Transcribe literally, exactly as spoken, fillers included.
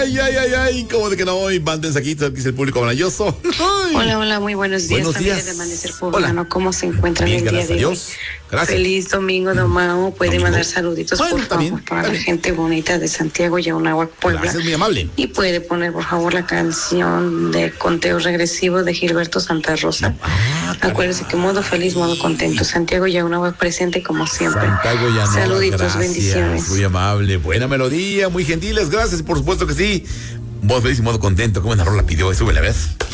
ay, ay, ay, ay, ¿cómo de que no? Y van mensajitos, dice el público maravilloso. Ay. Hola, hola, muy buenos días, Buenos familia días. de Amanecer Poblano. ¿Cómo se encuentran Bien, el día gracias a de hoy? Dios. Gracias. Feliz domingo, don Mau. Puede Domingo. mandar saluditos, Bueno, por está favor, bien, para está la bien. gente bonita de Santiago, Yaguaná, Puebla. Gracias, muy amable. Y puede poner, por favor, la canción de Conteo Regresivo de Gilberto Santa Rosa. Ah, Acuérdese que modo feliz, modo contento. Santiago Yaguaná presente como siempre. Santiago ya no. Saluditos, Gracias, bendiciones. muy amable, buena melodía, muy gentiles, gracias, por supuesto que sí. Voz feliz y modo contento, como una rola pidió, súbele a ver.